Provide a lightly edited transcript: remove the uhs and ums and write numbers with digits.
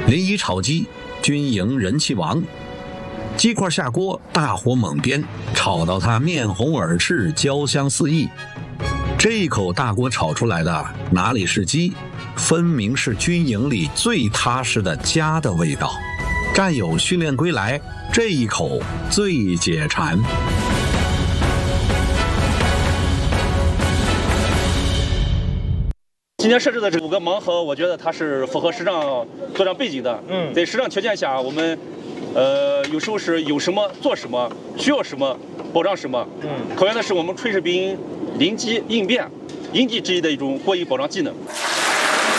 临沂炒鸡，军营人气王。鸡块下锅，大火猛煸，炒到它面红耳赤，焦香四溢。这一口大锅炒出来的哪里是鸡，分明是军营里最踏实的家的味道。战友训练归来，这一口最解馋。 今天设置的这5个盲盒，我觉得它是符合实战作战背景的。在实战条件下，我们有时候是有什么做什么，需要什么保障什么。考验的是我们炊事兵临机应变、因地制宜的一种过硬保障技能。